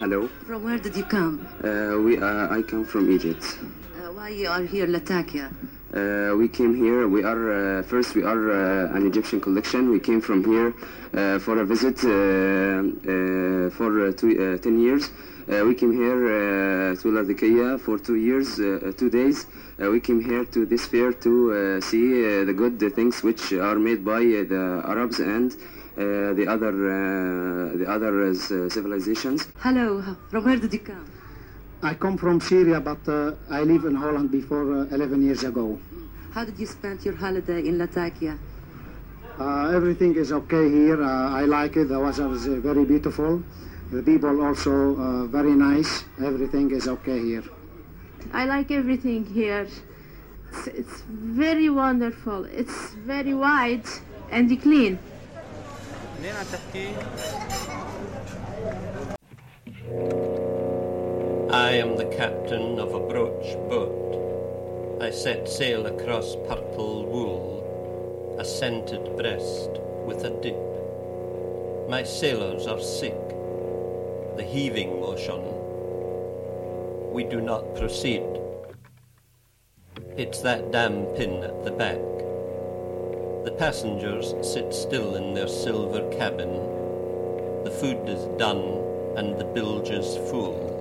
Hello. From where did you come? I come from Egypt. Why you are here, Latakia? We came here. We are an Egyptian collection. We came from here for a visit for 10 years. We came here to Latakia for 2 years, 2 days. We came here to this fair to see the good things which are made by the Arabs and the other civilizations. Hello, from where did you come? I come from Syria, but I live in Holland before 11 years ago. How did you spend your holiday in Latakia? Everything is okay here. I like it. The weather is very beautiful. The people also very nice. Everything is okay here. I like everything here. It's very wonderful. It's very wide and clean. I am the captain of a brooch boat. I set sail across purple wool, a scented breast with a dip. My sailors are sick, the heaving motion. We do not proceed. It's that damn pin at the back. The passengers sit still in their silver cabin. The food is done and the bilge is full.